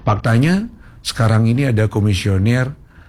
Faktanya sekarang ini ada komisioner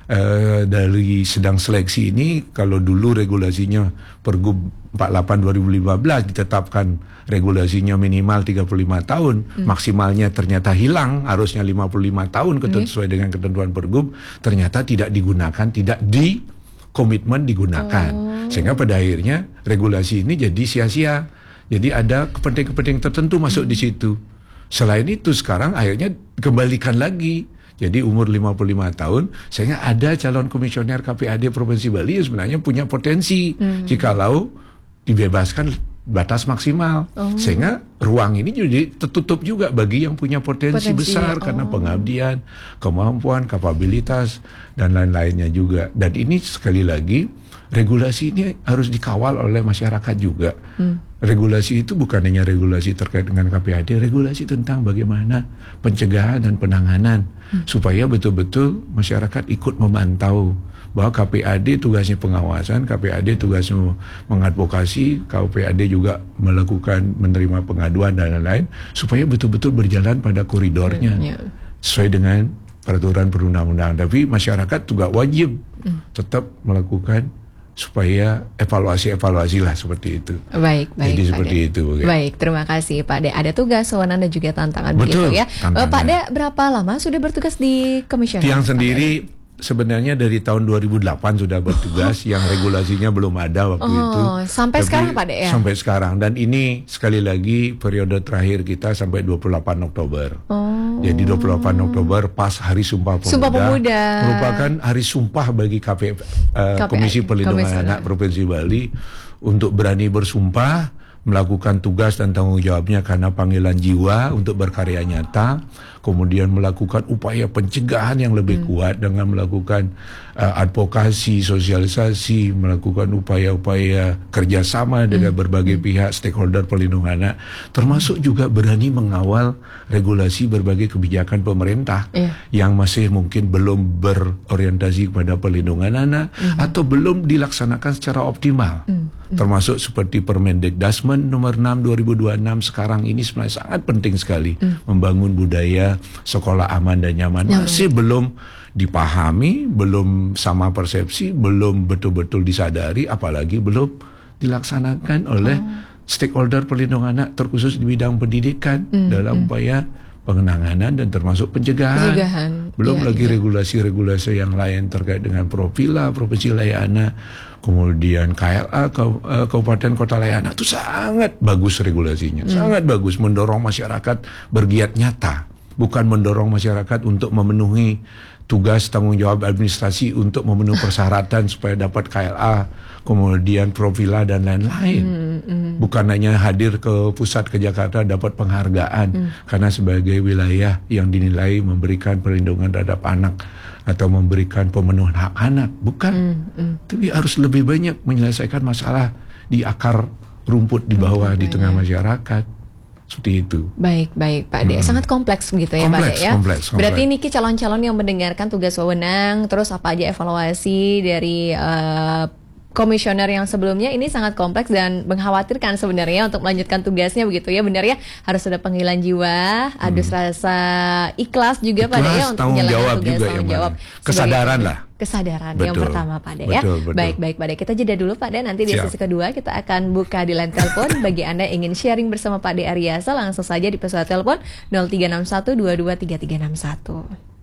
dari sedang seleksi ini. Kalau dulu regulasinya Pergub 48 2015 ditetapkan regulasinya minimal 35 tahun, maksimalnya ternyata hilang, harusnya 55 tahun sesuai dengan ketentuan Pergub, ternyata tidak digunakan, tidak di komitmen digunakan. Sehingga pada akhirnya regulasi ini jadi sia-sia. Jadi ada kepentingan-kepentingan tertentu masuk di situ. Selain itu sekarang akhirnya kembalikan lagi. Jadi umur 55 tahun, sehingga ada calon komisioner KPAD Provinsi Bali yang sebenarnya punya potensi jikalau dibebaskan batas maksimal. Sehingga ruang ini jadi tertutup juga bagi yang punya potensi besar karena pengabdian, kemampuan, kapabilitas, dan lain-lainnya juga. Dan ini sekali lagi, regulasi ini harus dikawal oleh masyarakat juga. Regulasi itu bukan hanya regulasi terkait dengan KPAD, regulasi tentang bagaimana pencegahan dan penanganan supaya betul-betul masyarakat ikut memantau bahwa KPAD tugasnya pengawasan, KPAD tugasnya mengadvokasi, KPAD juga melakukan menerima pengaduan dan lain-lain supaya betul-betul berjalan pada koridornya sesuai dengan peraturan perundang-undangan. Tapi masyarakat juga wajib tetap melakukan supaya evaluasi lah seperti itu. Baik, jadi Pak seperti De. itu. Baik, terima kasih Pak De. Ada tugas, wewenang dan juga tantangan. Betul, begitu ya. tantangan. Pak De, berapa lama sudah bertugas di komisioner? Yang sendiri sebenarnya dari tahun 2008 sudah bertugas, yang regulasinya belum ada waktu itu. Sampai sekarang Pak De ya? Sampai sekarang, dan ini sekali lagi periode terakhir kita sampai 28 Oktober. Jadi 28 Oktober pas Hari Sumpah Pemuda, Sumpah Pemuda merupakan hari sumpah bagi Komisi Perlindungan Anak Provinsi Bali untuk berani bersumpah melakukan tugas dan tanggung jawabnya karena panggilan jiwa untuk berkarya nyata, kemudian melakukan upaya pencegahan yang lebih kuat dengan melakukan advokasi, sosialisasi, melakukan upaya-upaya kerjasama dengan berbagai pihak stakeholder perlindungan anak, termasuk juga berani mengawal regulasi berbagai kebijakan pemerintah yang masih mungkin belum berorientasi kepada perlindungan anak atau belum dilaksanakan secara optimal. Termasuk seperti Permendikdasmen nomor 6 2026 sekarang ini sebenarnya sangat penting sekali membangun budaya sekolah aman dan nyaman. Masih belum dipahami, belum sama persepsi, belum betul-betul disadari, apalagi belum dilaksanakan oleh stakeholder perlindungan anak terkhusus di bidang pendidikan dalam upaya pengenanganan dan termasuk pencegahan. Belum lagi regulasi-regulasi yang lain terkait dengan Profila, Provinsi Layak Anak, kemudian KLA, Kabupaten Kota Layak Anak, itu sangat bagus regulasinya, sangat bagus mendorong masyarakat bergiat nyata, bukan mendorong masyarakat untuk memenuhi tugas tanggung jawab administrasi untuk memenuhi persyaratan supaya dapat KLA, kemudian Profila dan lain-lain. Bukan hanya hadir ke pusat ke Jakarta dapat penghargaan karena sebagai wilayah yang dinilai memberikan perlindungan terhadap anak atau memberikan pemenuhan hak anak, bukan. Tapi harus lebih banyak menyelesaikan masalah di akar rumput di bawah, di tengah masyarakat. Seperti itu. Baik Pak De. Sangat kompleks begitu ya Pak De ya. Kompleks. Berarti niki calon-calon yang mendengarkan tugas wewenang, terus apa aja evaluasi dari komisioner yang sebelumnya ini sangat kompleks dan mengkhawatirkan sebenarnya untuk melanjutkan tugasnya begitu ya. Benar ya, harus ada panggilan jiwa, ada rasa ikhlas juga Pak De ya untuk menjalankan tugas, tanggung jawab. Kesadaran lah. Kesadaran yang pertama Pak De ya. Betul. Baik Pak De, kita jeda dulu Pak De, nanti di sesi kedua kita akan buka di line telepon. Bagi Anda yang ingin sharing bersama Pak De Aryasa, langsung saja di pesawat telepon 0361 223361.